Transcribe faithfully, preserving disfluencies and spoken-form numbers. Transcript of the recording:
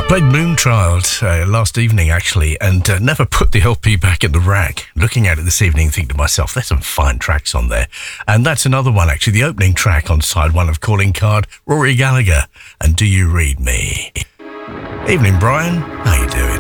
Played Moonchild uh, last evening, actually, and uh, never put the L P back in the rack. Looking at it this evening, think to myself, there's some fine tracks on there. And that's another one, actually, the opening track on side one of Calling Card, Rory Gallagher, and Do You Read Me? Evening, Brian. How you doing?